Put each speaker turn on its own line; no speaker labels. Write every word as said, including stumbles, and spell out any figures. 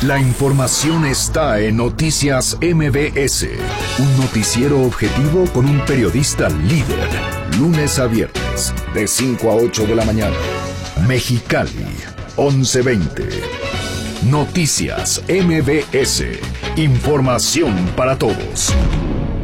La información está en Noticias M B S, un noticiero objetivo con un periodista líder, lunes a viernes, de cinco a ocho de la mañana. Mexicali, once veinte. Noticias M B S, información para todos.